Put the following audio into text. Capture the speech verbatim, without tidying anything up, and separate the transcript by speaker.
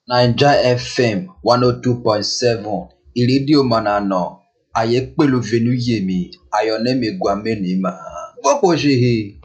Speaker 1: Naija F M one oh two point seven ìrédíò Manana ayé pẹ̀lú Venuyemi Ayọ̀nẹ́mi Gwamenima gbọ́pọ̀ ṣe he.